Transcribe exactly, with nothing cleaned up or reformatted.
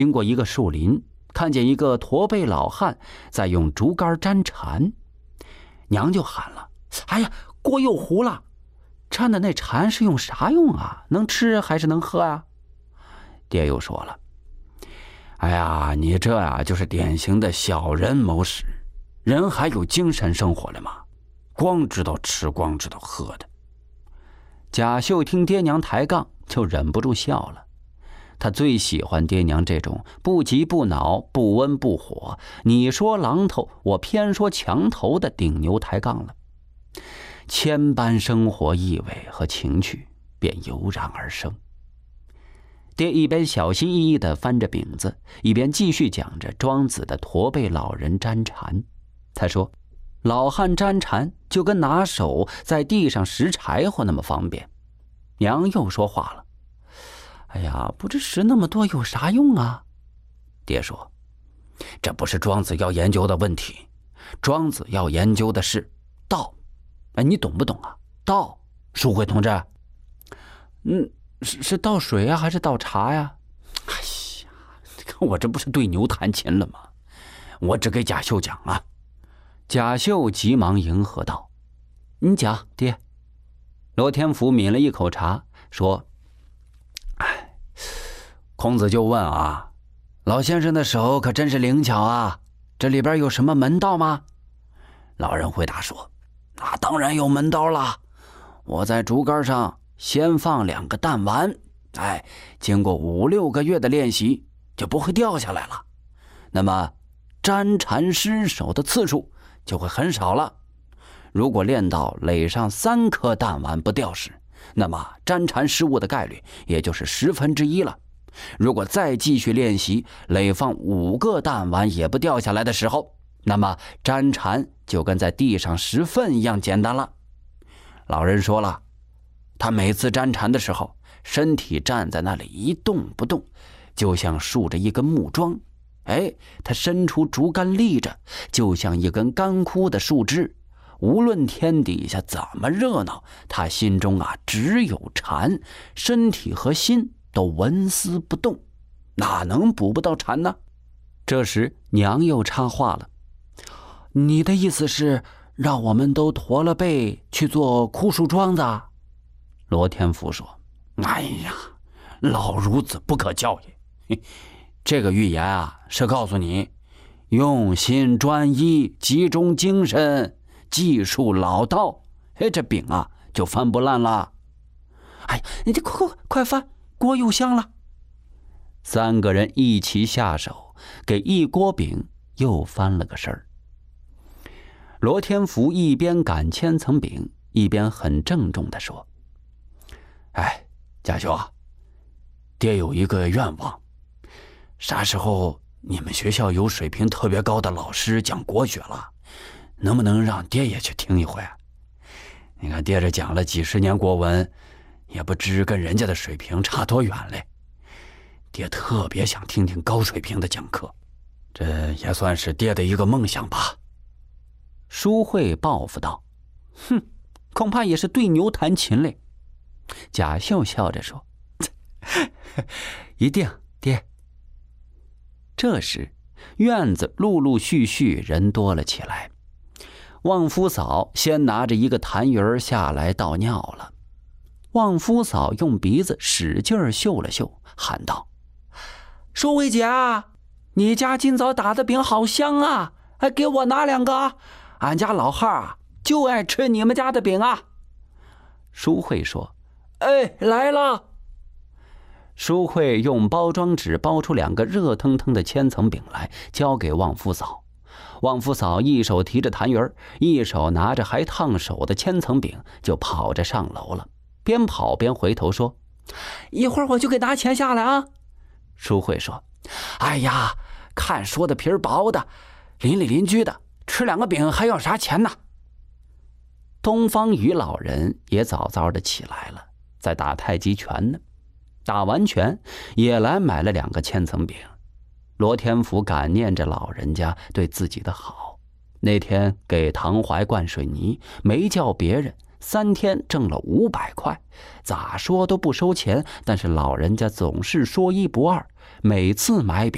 经过一个树林，看见一个驼背老汉在用竹竿粘蝉，娘就喊了：“哎呀，锅又糊了！粘的那蝉是用啥用啊？能吃还是能喝啊？”爹又说了：“哎呀，你这啊就是典型的小人谋食，人还有精神生活了吗？光知道吃，光知道喝的。”贾秀听爹娘抬杠，就忍不住笑了。他最喜欢爹娘这种不急不恼、不温不火，你说榔头，我偏说墙头的顶牛抬杠了。千般生活意味和情趣便油然而生。爹一边小心翼翼地翻着饼子，一边继续讲着庄子的驼背老人粘蝉。他说，老汉粘蝉就跟拿手在地上拾柴火那么方便。娘又说话了：“哎呀，不知拾那么多有啥用啊？”爹说：“这不是庄子要研究的问题，庄子要研究的是道。哎，你懂不懂啊？道，书慧同志。嗯，是是倒水啊，还是倒茶呀？哎呀，看我这不是对牛弹琴了吗？我只给贾秀讲啊。”贾秀急忙迎合道：“你讲，爹。”罗天福抿了一口茶，说：“哎，孔子就问啊，老先生的手可真是灵巧啊，这里边有什么门道吗？”老人回答说：“那当然有门道了，我在竹竿上先放两个弹丸，哎，经过五六个月的练习，就不会掉下来了。那么粘蝉失手的次数就会很少了。如果练到垒上三颗弹丸不掉时，那么粘蝉失误的概率也就是十分之一了。如果再继续练习，垒放五个弹丸也不掉下来的时候，那么粘蝉就跟在地上拾粪一样简单了。”老人说了，他每次粘蝉的时候，身体站在那里一动不动，就像竖着一根木桩。哎，他伸出竹竿立着，就像一根干枯的树枝。无论天底下怎么热闹，他心中啊只有蝉，身体和心都纹丝不动，哪能捕不到蝉呢？这时娘又插话了：“你的意思是让我们都驼了背去做枯树桩子？”罗天福说：“哎呀，老孺子不可教也。这个寓言啊，是告诉你用心专一，集中精神，技术老道，哎，这饼啊就翻不烂了。”“哎，你这快快快翻，锅又香了。”三个人一起下手，给一锅饼又翻了个身儿。罗天福一边擀千层饼，一边很郑重地说：“哎，贾秀啊，爹有一个愿望，啥时候你们学校有水平特别高的老师讲国学了，能不能让爹也去听一回？你看爹这讲了几十年国文，也不知跟人家的水平差多远嘞。爹特别想听听高水平的讲课，这也算是爹的一个梦想吧。”舒慧报复道：“哼，恐怕也是对牛弹琴嘞。”贾秀笑着说：“一定，爹。”这时院子陆陆续续人多了起来。旺夫嫂先拿着一个痰盂下来倒尿了。旺夫嫂用鼻子使劲嗅了嗅，喊道：“舒慧姐啊，你家今早打的饼好香啊，哎，给我拿两个啊，俺家老汉啊就爱吃你们家的饼啊。”舒慧说：“哎，来了。”舒慧用包装纸包出两个热腾腾的千层饼来，交给旺夫嫂。旺夫嫂一手提着痰盂，一手拿着还烫手的千层饼，就跑着上楼了。边跑边回头说：“一会儿我就给拿钱下来啊。”舒慧说：“哎呀，看说的皮儿薄的，邻里邻居的，吃两个饼还要啥钱呢？”东方雨老人也早早的起来了，在打太极拳呢。打完拳也来买了两个千层饼。罗天福感念着老人家对自己的好，那天给唐怀灌水泥，没叫别人，三天挣了五百块，咋说都不收钱，但是老人家总是说一不二，每次买饼